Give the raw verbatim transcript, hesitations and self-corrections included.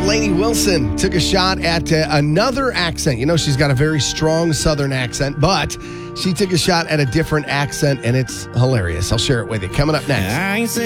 Lainey Wilson took a shot at uh, another accent. You know, she's got a very strong Southern accent, but she took a shot at a different accent, and it's hilarious. I'll share it with you. Coming up next. I ain't